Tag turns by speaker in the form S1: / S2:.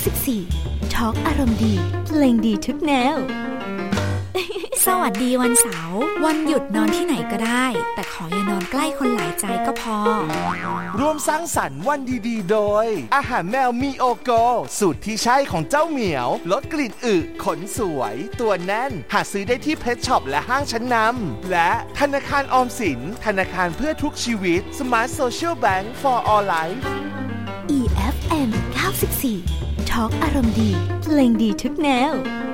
S1: 94 Talk อารมณ์ดีเพลงดีทุกแนว
S2: สวัสดีวันเสาร์วันหยุดนอนที่ไหนก็ได้แต่ขออย่านอนใกล้คนหลายใจก็พอ
S3: ร่วมสร้างสรรค์วันดีๆโดยอาหารแมวมีโอโกสูตรที่ใช่ของเจ้าเหมียวลดกลิ่นอึขนสวยตัวแน่นหาซื้อได้ที่เพชช็อปและห้างชั้นนำและธนาคารออมสินธนาคารเพื่อทุกชีวิต Smart Social Bank for All Life
S1: EFM 94 Talk อารมณ์ดีเพลงดีทุกแนว